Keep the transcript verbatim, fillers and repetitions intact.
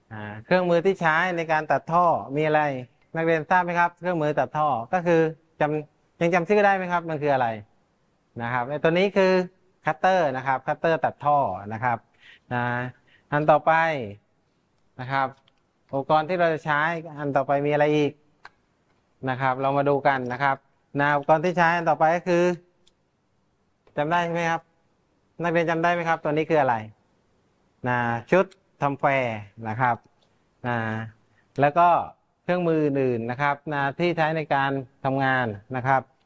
อ่าเครื่องมือที่ใช้ในการตัดท่อมีอะไรนักเรียนทราบไหมครับเครื่องมือตัดท่อก็คือจำยังจำชื่อได้ไหมครับมันคืออะไรนะครับไอ้ตัวนี้คือคัตเตอร์นะครับคัตเตอร์ตัดท่อนะครับนะอันต่อไปนะครับอุปกรณ์ที่เราจะใช้อันต่อไปมีอะไรอีกนะครับเรามาดูกันนะครับนะอุปกรณ์ที่ใช้อันต่อไปก็คือจำได้ไหมครับนักเรียนจำได้ไหมครับตัวนี้คืออะไรนะชุดทำแฟร์นะครับนะแล้วก็เครื่องมืออื่นๆนะครับนะที่ใช้ในการทำงานนะครับ